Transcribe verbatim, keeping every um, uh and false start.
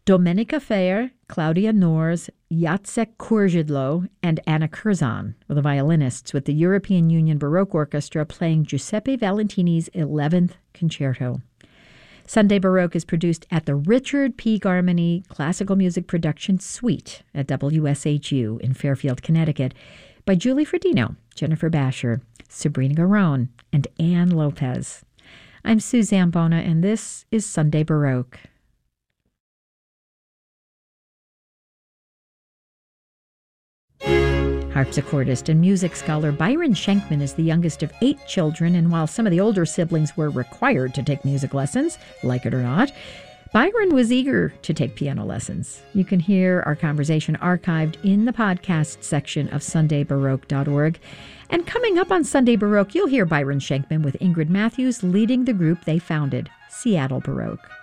Domenica Fehr, Claudia Nors, Jacek Kurzidlo, and Anna Curzon were the violinists, with the European Union Baroque Orchestra playing Giuseppe Valentini's eleventh Concerto. Sunday Baroque is produced at the Richard P. Garmany Classical Music Production Suite at W S H U in Fairfield, Connecticut, by Julie Fredino, Jennifer Basher, Sabrina Garone, and Ann Lopez. I'm Suzanne Bona, and this is Sunday Baroque. Harpsichordist and music scholar Byron Schenkman is the youngest of eight children, and while some of the older siblings were required to take music lessons, like it or not, Byron was eager to take piano lessons. You can hear our conversation archived in the podcast section of sunday baroque dot org. And coming up on Sunday Baroque, you'll hear Byron Schenkman with Ingrid Matthews leading the group they founded, Seattle Baroque.